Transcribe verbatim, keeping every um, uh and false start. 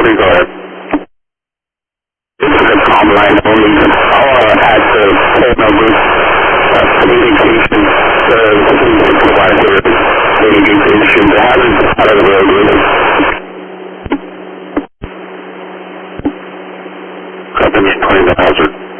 three, go ahead. This is a comm line only. All at the pole numbers, uh, communication, uh, provider, communication, the hazards out of the road.